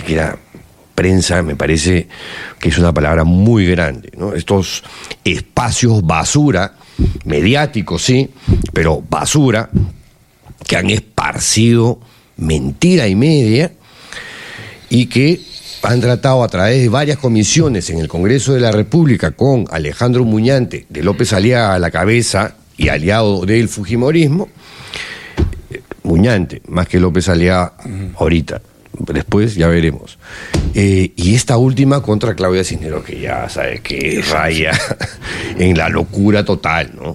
siquiera prensa, me parece que es una palabra muy grande, ¿no? Estos espacios basura, mediáticos, sí, pero basura, que han esparcido mentira y media y que han tratado a través de varias comisiones en el Congreso de la República, con Alejandro Muñante de López Aliaga a la cabeza y aliado del fujimorismo, Muñante, más que López Aliaga ahorita, después ya veremos. Y esta última contra Claudia Cisneros, que ya sabe que raya en la locura total, ¿no?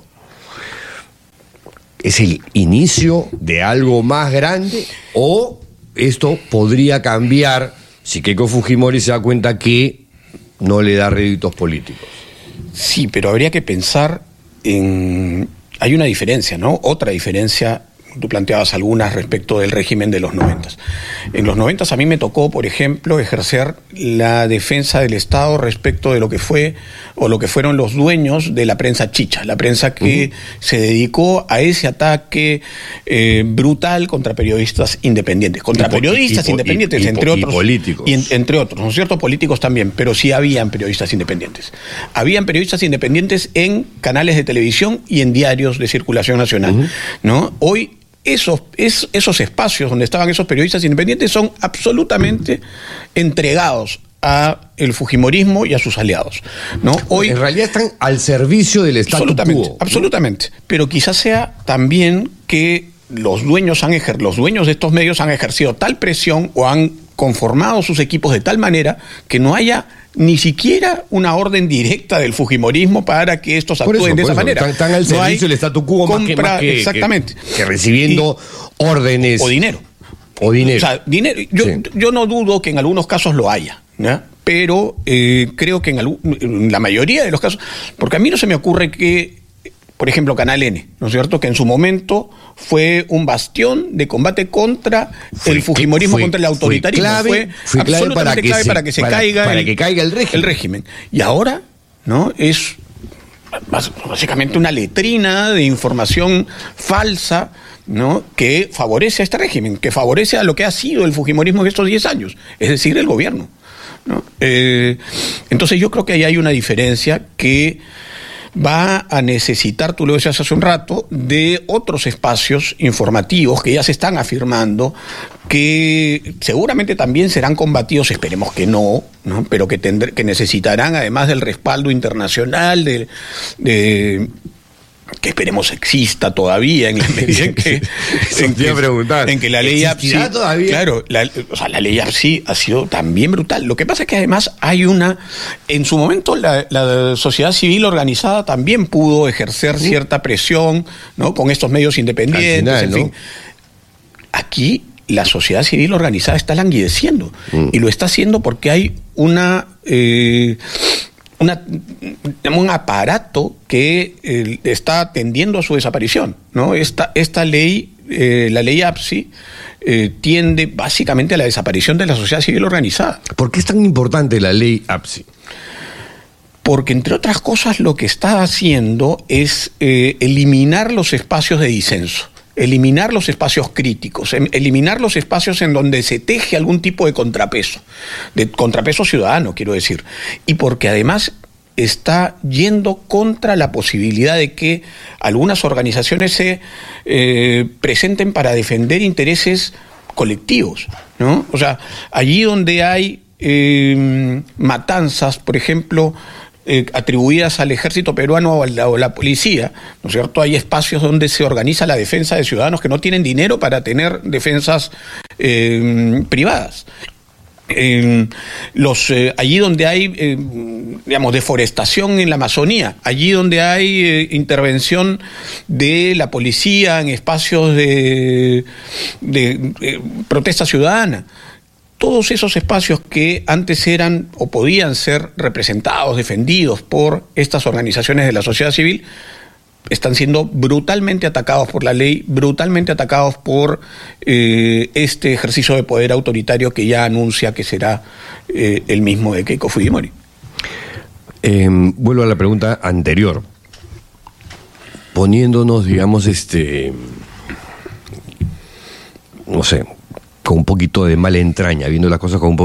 ¿Es el inicio de algo más grande o esto podría cambiar si Keiko Fujimori se da cuenta que no le da réditos políticos? Sí, pero habría que pensar en... Hay una diferencia, ¿no? Otra diferencia. Tú planteabas algunas respecto del régimen de los 90. En los 90 a mí me tocó, por ejemplo, ejercer la defensa del Estado respecto de lo que fue o lo que fueron los dueños de la prensa chicha, la prensa que se dedicó a ese ataque brutal contra periodistas independientes, independientes, entre otros. Y políticos. Entre otros, ¿no es cierto? Políticos también, pero sí habían periodistas independientes. Habían periodistas independientes en canales de televisión y en diarios de circulación nacional, ¿no? Hoy esos espacios donde estaban esos periodistas independientes son absolutamente entregados a el fujimorismo y a sus aliados, ¿no? Hoy en realidad están al servicio del statu quo. Absolutamente. Pero quizás sea también que los dueños de estos medios han ejercido tal presión o han conformado sus equipos de tal manera que no haya ni siquiera una orden directa del fujimorismo para que estos actúen de esa manera. Están al servicio del statu quo más que recibiendo órdenes. O dinero. O sea, dinero. Yo no dudo que en algunos casos lo haya, ¿no? Pero creo que en la mayoría de los casos, porque a mí no se me ocurre que, por ejemplo, Canal N, ¿no es cierto?, que en su momento fue un bastión de combate contra el fujimorismo, contra el autoritarismo. Fue absolutamente clave para que caiga el régimen. Y ahora, ¿no?, es básicamente una letrina de información falsa, ¿no?, que favorece a este régimen, que favorece a lo que ha sido el fujimorismo en estos 10 años, es decir, el gobierno, ¿no? Entonces yo creo que ahí hay una diferencia que va a necesitar, tú lo decías hace un rato, de otros espacios informativos que ya se están afirmando, que seguramente también serán combatidos, esperemos que no, pero que necesitarán, además del respaldo internacional, que esperemos exista todavía en la medida en que la ley APSI todavía. Claro, la ley APSI ha sido también brutal. Lo que pasa es que además en su momento la sociedad civil organizada también pudo ejercer cierta presión, ¿no?, con estos medios independientes, final, en fin. Aquí la sociedad civil organizada está languideciendo y lo está haciendo porque hay un aparato que está tendiendo a su desaparición, ¿no? Esta ley, la ley APSI, tiende básicamente a la desaparición de la sociedad civil organizada. ¿Por qué es tan importante la ley APSI? Porque, entre otras cosas, lo que está haciendo es eliminar los espacios de disenso, eliminar los espacios críticos, eliminar los espacios en donde se teje algún tipo de contrapeso ciudadano, quiero decir, y porque además está yendo contra la posibilidad de que algunas organizaciones se presenten para defender intereses colectivos, ¿no? O sea, allí donde hay matanzas, por ejemplo, atribuidas al ejército peruano o la policía, ¿no es cierto? Hay espacios donde se organiza la defensa de ciudadanos que no tienen dinero para tener defensas privadas. Allí donde hay, deforestación en la Amazonía, allí donde hay intervención de la policía en espacios de protesta ciudadana. Todos esos espacios que antes eran o podían ser representados, defendidos por estas organizaciones de la sociedad civil, están siendo brutalmente atacados por la ley, brutalmente atacados por este ejercicio de poder autoritario que ya anuncia que será el mismo de Keiko Fujimori. Vuelvo a la pregunta anterior, poniéndonos, digamos, no sé, con un poquito de mala entraña, viendo las cosas con un poquito